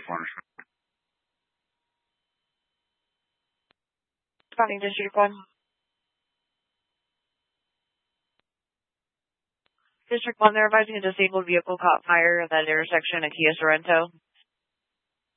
Spotting District 1. District 1, they're advising a disabled vehicle caught fire at that intersection at Kia Sorrento.